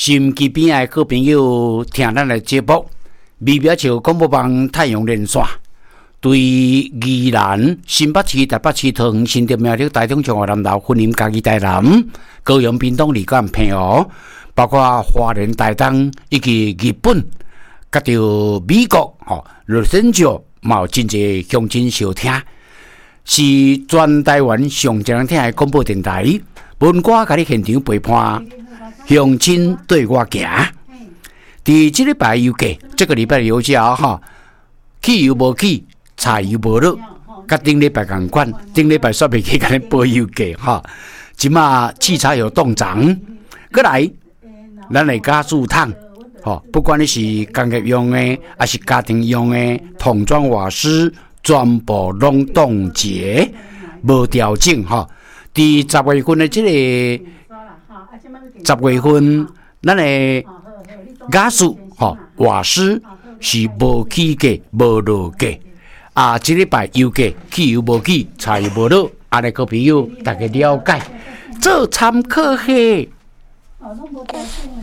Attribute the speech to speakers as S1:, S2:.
S1: 心机边的好朋友听咱的节目，微表桥广播网太阳连线，对宜兰、新北市、台北市、桃园、新竹、苗栗、台中、彰化、南投、云林、嘉义、台南、高雄、屏东、离港、澎湖，包括花莲、台东以及日本，甲到美国、洛杉矶，嘛有真侪乡亲收听，是全台湾上正人听的广播电台。文歌甲你现场陪伴，乡亲对我行。伫这礼拜油价，这个礼拜的油价汽油无起，柴油无落，甲顶礼拜同款，顶礼拜煞袂去甲你报油价即马汽柴油冻涨，过来，咱的加速桶，不管你是工业用的，还是家庭用的，桶装瓦斯，全部拢冻结，无调整伫10月份的这个10月份，咱的加速瓦斯是无起价、无落价。这礼拜油价汽油无起，柴油无落，安尼各朋友大家了解，做参考嘿。拢无调整